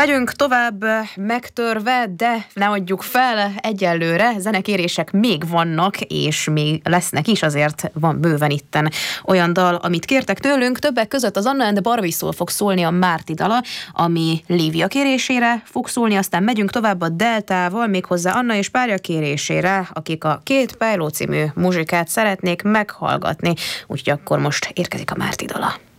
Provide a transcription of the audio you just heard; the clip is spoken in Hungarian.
Megyünk tovább megtörve, de ne adjuk fel egyelőre. Zenekérések még vannak, és még lesznek is, azért van bőven itten olyan dal, amit kértek tőlünk. Többek között az Anna and the Barbie-szól fog szólni a Márti dala, ami Lívia kérésére fog szólni, aztán megyünk tovább a Deltával, méghozzá Anna és párja kérésére, akik a Két Páló című muzsikát szeretnék meghallgatni. Úgyhogy akkor most érkezik a Márti dala.